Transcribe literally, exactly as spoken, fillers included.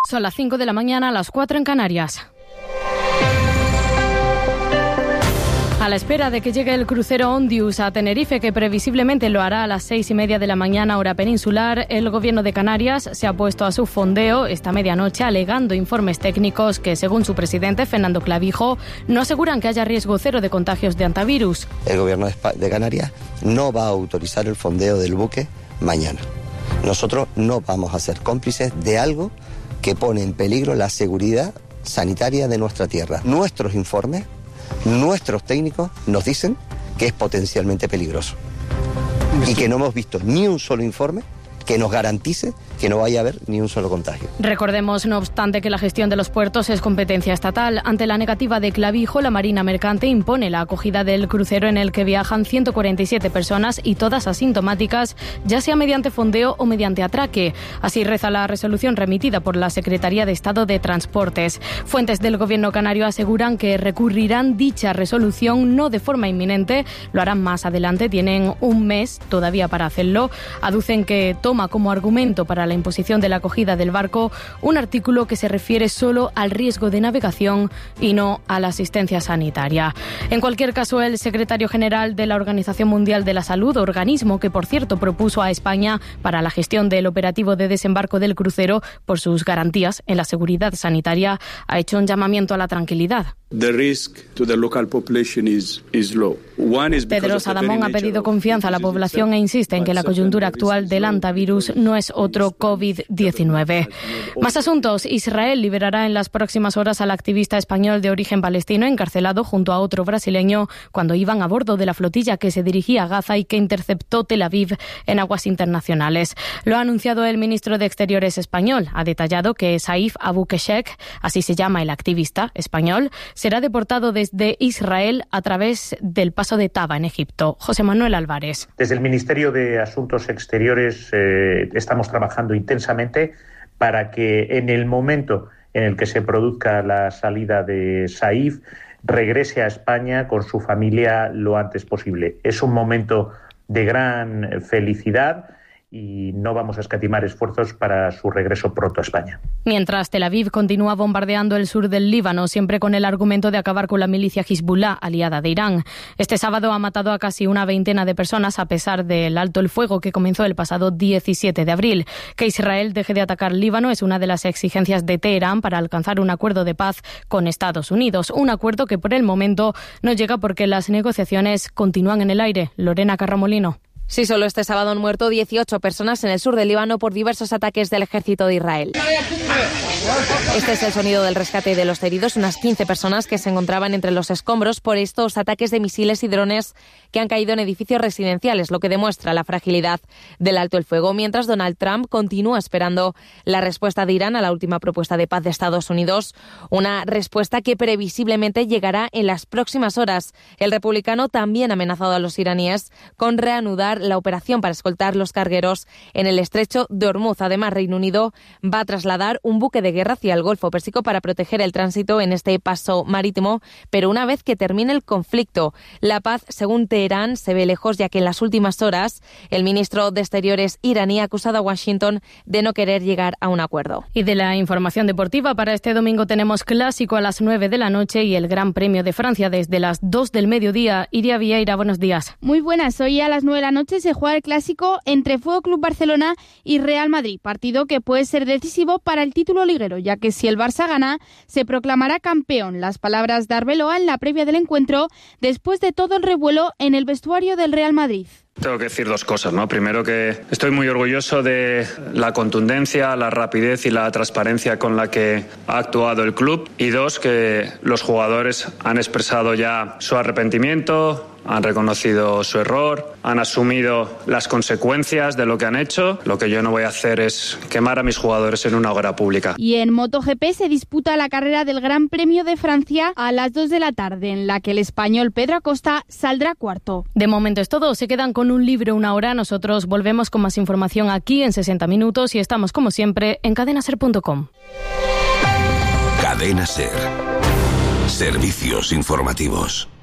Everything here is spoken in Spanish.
Son las cinco de la mañana, a las cuatro en Canarias. A la espera de que llegue el crucero Ondius a Tenerife, que previsiblemente lo hará a las seis y media de la mañana hora peninsular, el Gobierno de Canarias se ha puesto a su fondeo esta medianoche alegando informes técnicos que, según su presidente, Fernando Clavijo, no aseguran que haya riesgo cero de contagios de antivirus. El Gobierno de Canarias no va a autorizar el fondeo del buque mañana. Nosotros no vamos a ser cómplices de algo que pone en peligro la seguridad sanitaria de nuestra tierra. Nuestros informes, nuestros técnicos nos dicen que es potencialmente peligroso y que no hemos visto ni un solo informe que nos garantice que no vaya a haber ni un solo contagio. Recordemos, no obstante, que la gestión de los puertos es competencia estatal. Ante la negativa de Clavijo, la Marina Mercante impone la acogida del crucero en el que viajan ciento cuarenta y siete personas y todas asintomáticas, ya sea mediante fondeo o mediante atraque. Así reza la resolución remitida por la Secretaría de Estado de Transportes. Fuentes del Gobierno canario aseguran que recurrirán dicha resolución no de forma inminente, lo harán más adelante, tienen un mes todavía para hacerlo. Aducen que toma como argumento para la imposición de la acogida del barco un artículo que se refiere solo al riesgo de navegación y no a la asistencia sanitaria. En cualquier caso, el secretario general de la Organización Mundial de la Salud, organismo que, por cierto, propuso a España para la gestión del operativo de desembarco del crucero por sus garantías en la seguridad sanitaria, ha hecho un llamamiento a la tranquilidad. The risk to the local population is, is low. One is Tedros Adhanom ha pedido confianza a la población e insiste en que la coyuntura actual del antivirus no es otro covid diecinueve. Más asuntos. Israel liberará en las próximas horas al activista español de origen palestino encarcelado junto a otro brasileño cuando iban a bordo de la flotilla que se dirigía a Gaza y que interceptó Tel Aviv en aguas internacionales. Lo ha anunciado el ministro de Exteriores español. Ha detallado que Saif Abu Keshek, así se llama el activista español, será deportado desde Israel a través del paso de Taba en Egipto. José Manuel Álvarez. Desde el Ministerio de Asuntos Exteriores eh, estamos trabajando intensamente para que en el momento en el que se produzca la salida de Saif regrese a España con su familia lo antes posible. Es un momento de gran felicidad y no vamos a escatimar esfuerzos para su regreso pronto a España. Mientras Tel Aviv continúa bombardeando el sur del Líbano, siempre con el argumento de acabar con la milicia Hezbollah, aliada de Irán. Este sábado ha matado a casi una veintena de personas a pesar del alto el fuego que comenzó el pasado diecisiete de abril. Que Israel deje de atacar Líbano es una de las exigencias de Teherán para alcanzar un acuerdo de paz con Estados Unidos. Un acuerdo que por el momento no llega porque las negociaciones continúan en el aire. Lorena Carramolino. Sí, solo este sábado han muerto dieciocho personas en el sur del Líbano por diversos ataques del ejército de Israel. Este es el sonido del rescate de los heridos, unas quince personas que se encontraban entre los escombros por estos ataques de misiles y drones que han caído en edificios residenciales, lo que demuestra la fragilidad del alto el fuego, mientras Donald Trump continúa esperando la respuesta de Irán a la última propuesta de paz de Estados Unidos, una respuesta que previsiblemente llegará en las próximas horas. El republicano también ha amenazado a los iraníes con reanudar la operación para escoltar los cargueros en el estrecho de Hormuz. Además, Reino Unido va a trasladar un buque de guerra hacia el Golfo Pérsico para proteger el tránsito en este paso marítimo, pero una vez que termine el conflicto. La paz, según Teherán, se ve lejos, ya que en las últimas horas el ministro de Exteriores iraní ha acusado a Washington de no querer llegar a un acuerdo. Y de la información deportiva, para este domingo tenemos clásico a las nueve de la noche y el Gran Premio de Francia desde las dos del mediodía. Iria Vieira, buenos días. Muy buenas, hoy a las nueve de la noche se juega el clásico entre Fútbol Club Barcelona y Real Madrid, partido que puede ser decisivo para el título liguero, ya que si el Barça gana, se proclamará campeón. Las palabras de Arbeloa en la previa del encuentro, después de todo el revuelo en el vestuario del Real Madrid. Tengo que decir dos cosas, ¿no? Primero, que estoy muy orgulloso de la contundencia, la rapidez y la transparencia con la que ha actuado el club. Y dos, que los jugadores han expresado ya su arrepentimiento, han reconocido su error, han asumido las consecuencias de lo que han hecho. Lo que yo no voy a hacer es quemar a mis jugadores en una hoguera pública. Y en MotoGP se disputa la carrera del Gran Premio de Francia a las dos de la tarde, en la que el español Pedro Acosta saldrá cuarto. De momento es todo. Se quedan con un libro una hora. Nosotros volvemos con más información aquí en sesenta minutos y estamos, como siempre, en cadena ser punto com. Cadena Ser. Servicios informativos.